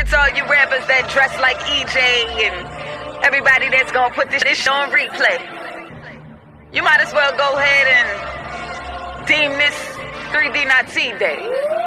to all you rappers that dress like EJ and everybody that's gonna put this shit on replay. You might as well go ahead and deem this 3D not T Day.